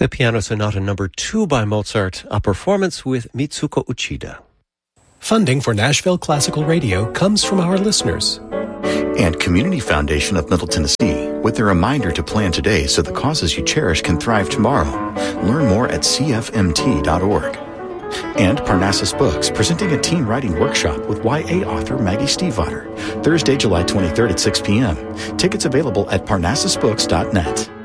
The Piano Sonata No. 2 by Mozart, a performance with Mitsuko Uchida. Funding for Nashville Classical Radio comes from our listeners. And Community Foundation of Middle Tennessee, with a reminder to plan today so the causes you cherish can thrive tomorrow. Learn more at cfmt.org. And Parnassus Books, presenting a teen writing workshop with YA author Maggie Stiefvater, Thursday, July 23rd at 6 p.m. Tickets available at parnassusbooks.net.